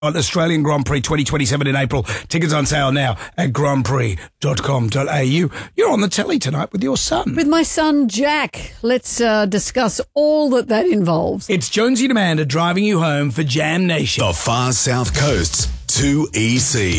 on Australian Grand Prix 2027 in April. Tickets on sale now at grandprix.com.au. You're on the telly tonight with your son. With my son, Jack. Let's discuss all that involves. It's Jonesy and Amanda driving you home for Jam Nation. The Far South Coast's 2EC.